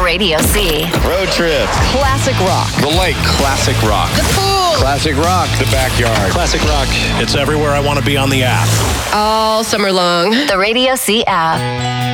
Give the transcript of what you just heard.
Radio C. Road trip. Classic rock. The lake. Classic rock. The pool. Classic rock. The backyard. Classic rock. It's everywhere I want to be on the app. All summer long. The Radio C app.